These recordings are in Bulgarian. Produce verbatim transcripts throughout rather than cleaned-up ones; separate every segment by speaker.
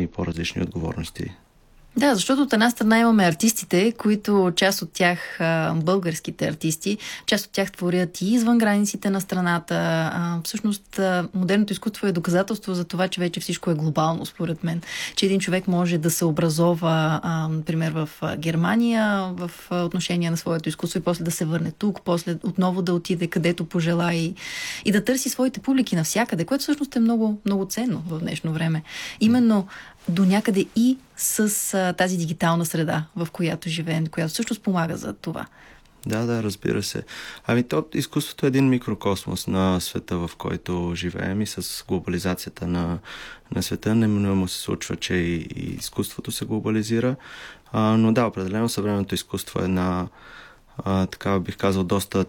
Speaker 1: по-различни отговорности.
Speaker 2: Да, защото от една страна имаме артистите, които част от тях, българските артисти, част от тях творят и извън границите на страната. Всъщност, модерното изкуство е доказателство за това, че вече всичко е глобално, според мен. Че един човек може да се образова, например, в Германия, в отношение на своето изкуство и после да се върне тук, после отново да отиде където пожела и, и да търси своите публики навсякъде, което всъщност е много, много ценно в днешно време. Именно до някъде и с а, тази дигитална среда, в която живеем, която всъщност помага за това.
Speaker 1: Да, да, разбира се. Ами то, изкуството е един микрокосмос на света, в който живеем, и с глобализацията на, на света неминуемо се случва, че и, и изкуството се глобализира. А, но да, определено съвременното изкуство е една, а, така бих казал, доста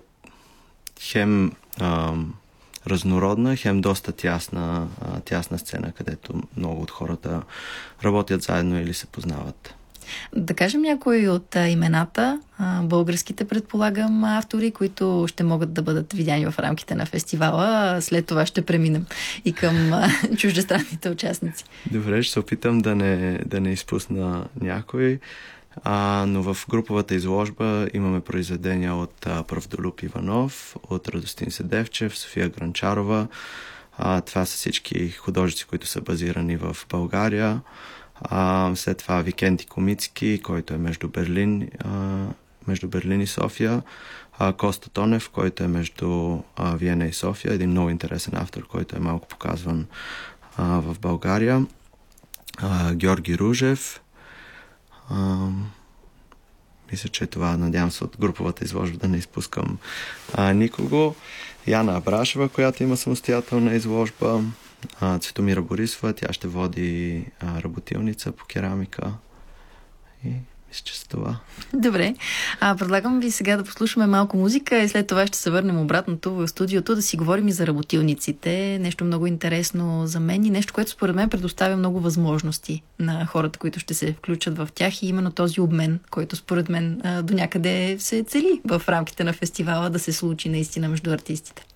Speaker 1: хем а, разнородна, хем доста тясна, а, тясна сцена, където много от хората работят заедно или се познават.
Speaker 2: Да кажем някои от а, имената, а, българските, предполагам, автори, които ще могат да бъдат видяни в рамките на фестивала. След това ще преминем и към а, чуждестранните участници.
Speaker 1: Добре, ще се опитам да не, да не изпусна някой. А, но в груповата изложба имаме произведения от а, Правдолюб Иванов, от Радостин Седевчев, София Гранчарова. А, това са всички художници, които са базирани в България. А, след това Викенти Комицки, който е между Берлин, а, между Берлин и София. А, Коста Тонев, който е между а, Виена и София. Един много интересен автор, който е малко показван а, в България. А, Георги Ружев. А, мисля, че това, надявам се, от груповата изложба да не изпускам а, никого. Яна Абрашева, която има самостоятелна изложба. А, Цветомира Борисова, тя ще води а, работилница по керамика. И мисля, че с това.
Speaker 2: Добре. А, предлагам ви сега да послушаме малко музика и след това ще се върнем обратно тук в студиото да си говорим и за работилниците. Нещо много интересно за мен и нещо, което според мен предоставя много възможности на хората, които ще се включат в тях, и именно този обмен, който според мен до някъде се цели в рамките на фестивала да се случи наистина между артистите.